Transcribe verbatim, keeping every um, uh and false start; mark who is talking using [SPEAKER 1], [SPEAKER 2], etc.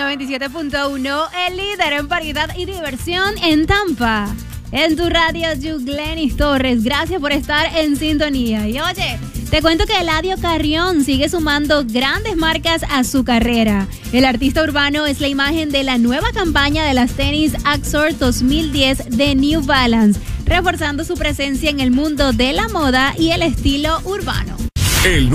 [SPEAKER 1] noventa y siete punto uno, el líder en variedad y diversión en Tampa. En tu radio, Yuglenis Torres, gracias por estar en sintonía. Y oye, te cuento que Eladio Carrión sigue sumando grandes marcas a su carrera. El artista urbano es la imagen de la nueva campaña de las tenis Axor dos mil diez de New Balance, reforzando su presencia en el mundo de la moda y el estilo urbano.
[SPEAKER 2] El